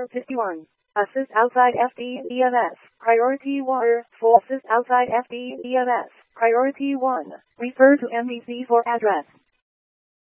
51. Assist outside FD/EMS. Priority water. For assist outside FD/EMS. Priority 1. Refer to MVC for address.